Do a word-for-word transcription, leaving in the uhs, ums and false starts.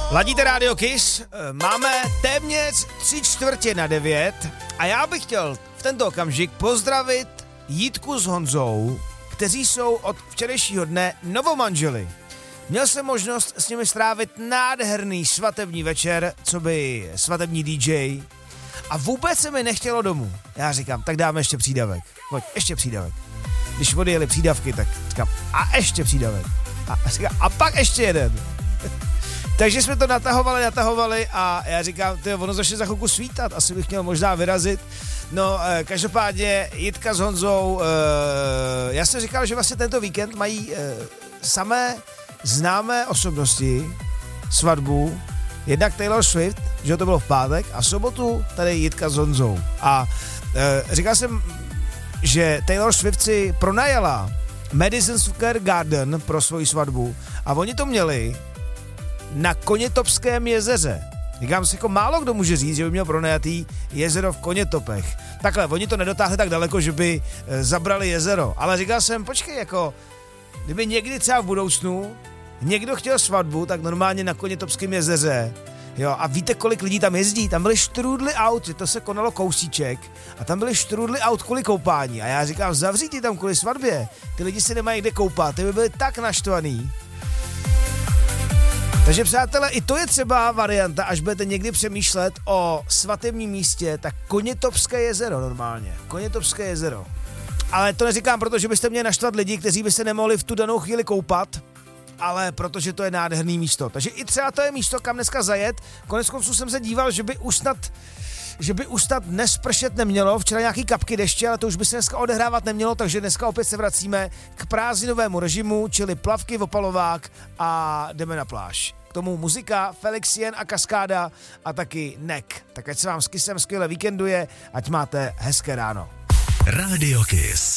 Ladíte Radio Kiss, máme téměř tři čtvrtě na devět a já bych chtěl v tento okamžik pozdravit Jitku s Honzou, kteří jsou od včerejšího dne novomanželi. Měl jsem možnost s nimi strávit nádherný svatební večer, co by svatební dý džej, a vůbec se mi nechtělo domů. Já říkám, tak dáme ještě přídavek. Pojď, ještě přídavek. Když odjeli přídavky, tak říkám, a ještě přídavek. A, říkám, a pak ještě jeden. Takže jsme to natahovali, natahovali a já říkám, tyjo, ono začne za chvilku svítat, asi bych měl možná vyrazit. No, eh, každopádně Jitka s Honzou, eh, já jsem říkal, že vlastně tento víkend mají eh, samé známé osobnosti svatbu, jednak Taylor Swift, že to bylo v pátek, a v sobotu tady Jitka s Honzou. A eh, říkal jsem, že Taylor Swift si pronajala Madison Square Garden pro svoji svatbu a oni to měli na Konětopském jezeře. Říkám si, jako málo kdo může říct, že by měl pronajatý jezero v Konětopech. Takhle, oni to nedotáhli tak daleko, že by e, zabrali jezero. Ale říkal jsem, počkej, jako, kdyby někdy třeba v budoucnu někdo chtěl svatbu, tak normálně na Konětopském jezeře. Jo, a víte, kolik lidí tam jezdí? Tam byly štrůdly aut, to se konalo kousíček, a tam byly štrůdly aut kvůli koupání. A já říkám, zavřít je tam kvůli svatbě. Ty lidi se nemají kde koupat, ty by byli tak naštvaný. Takže přátelé, i to je třeba varianta, až budete někdy přemýšlet o svatebním místě, tak Konětopské jezero normálně. Konětopské jezero. Ale to neříkám proto, že byste měli naštvat lidi, kteří by se nemohli v tu danou chvíli koupat, ale protože to je nádherný místo. Takže i třeba to je místo, kam dneska zajet. Konec konců jsem se díval, že by už snad, že by už snad dnes pršet nemělo. Včera nějaký kapky deště, ale to už by se dneska odehrávat nemělo, takže dneska opět se vracíme k prázdninovému režimu, čili plavky, Opalovák a jdeme na pláž. K tomu muzika, Felixien a Kaskáda a taky Nek. Tak ať se vám s Kissem skvěle víkenduje, ať máte hezké ráno. Radio Kiss.